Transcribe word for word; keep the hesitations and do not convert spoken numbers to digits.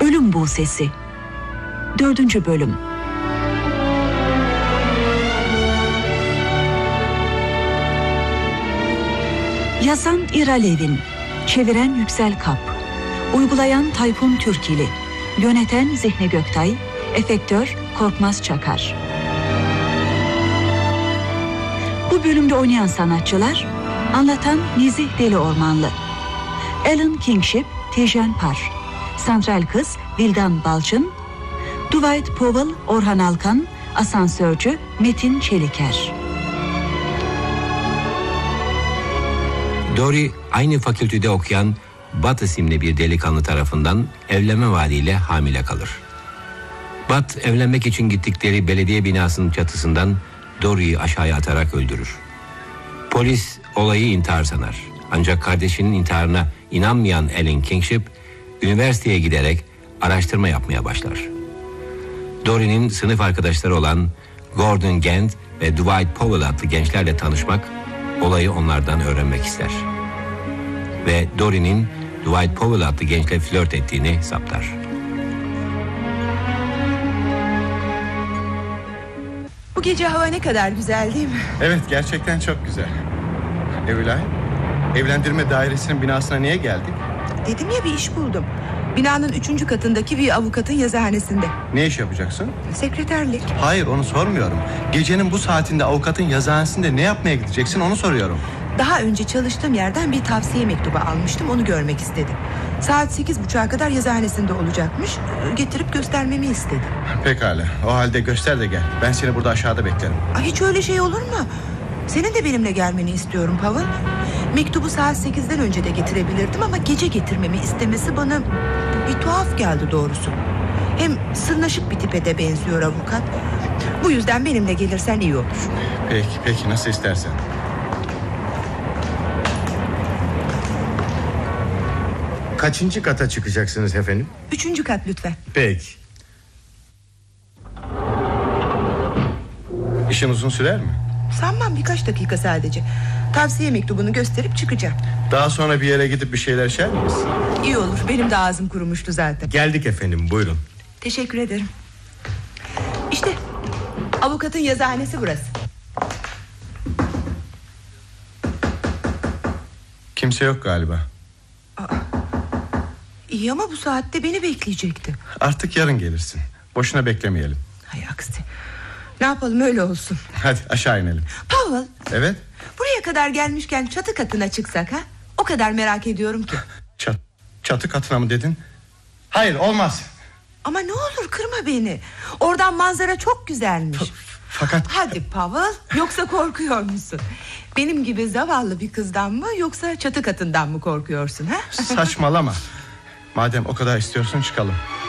Ölüm Buğsesi. Dördüncü bölüm. Yazan İra Levin, çeviren Yüksel Kap, uygulayan Tayfun Türkili, yöneten Zihni Göktay, efektör Korkmaz Çakar. Bu bölümde oynayan sanatçılar: anlatan Nezih Deli Ormanlı, Alan Kingship Tijen Par, Santral Kız Vildan Balçın, Dwight Powell Orhan Alkan, asansörcü Metin Çeliker. Dory aynı fakültede okuyan Bat isimli bir delikanlı tarafından evlenme vaadiyle hamile kalır. Bat evlenmek için gittikleri belediye binasının çatısından Dory'yi aşağıya atarak öldürür. Polis olayı intihar sanar. Ancak kardeşinin intiharına inanmayan Alan Kingship üniversiteye giderek araştırma yapmaya başlar. Dory'nin sınıf arkadaşları olan Gordon Gant ve Dwight Powell adlı gençlerle tanışmak, olayı onlardan öğrenmek ister. Ve Dory'nin Dwight Powell adlı gençle flört ettiğini saptar. Bu gece hava ne kadar güzel değil mi? Evet, gerçekten çok güzel. Evilay, evlendirme dairesinin binasına niye geldik? Dedim ya, bir iş buldum. Binanın üçüncü katındaki bir avukatın yazıhanesinde. Ne iş yapacaksın? Sekreterlik. Hayır, onu sormuyorum. Gecenin bu saatinde avukatın yazıhanesinde ne yapmaya gideceksin, onu soruyorum. Daha önce çalıştığım yerden bir tavsiye mektubu almıştım, onu görmek istedim. Saat sekiz buçuğa kadar yazıhanesinde olacakmış. Getirip göstermemi istedi. Pekala, o halde göster de gel. Ben seni burada aşağıda beklerim. Ay, hiç öyle şey olur mu? Senin de benimle gelmeni istiyorum Powell. Mektubu saat sekizden önce de getirebilirdim ama gece getirmemi istemesi bana bir tuhaf geldi doğrusu. Hem sırnaşık bir tipe de benziyor avukat. Bu yüzden benimle gelirsen iyi olur. Peki, peki, nasıl istersen. Kaçıncı kata çıkacaksınız efendim? Üçüncü kat lütfen. Peki. İşin uzun sürer mi? Sanmam, birkaç dakika sadece. Tavsiye mektubunu gösterip çıkacağım. Daha sonra bir yere gidip bir şeyler içer miyiz? İyi olur, benim de ağzım kurumuştu zaten. Geldik efendim, buyurun. Teşekkür ederim. İşte avukatın yazıhanesi burası. Kimse yok galiba. Aa, iyi ama bu saatte beni bekleyecekti. Artık yarın gelirsin. Boşuna beklemeyelim. Hay aksi. Ne yapalım, öyle olsun. Hadi aşağı inelim. Powell. Evet. Buraya kadar gelmişken çatı katına çıksak ha? O kadar merak ediyorum ki. Çat, çatı katına mı dedin? Hayır, olmaz. Ama ne olur kırma beni. Oradan manzara çok güzelmiş. Fakat... Hadi Powell, yoksa korkuyor musun? Benim gibi zavallı bir kızdan mı, yoksa çatı katından mı korkuyorsun ha? Saçmalama. Madem o kadar istiyorsun, çıkalım.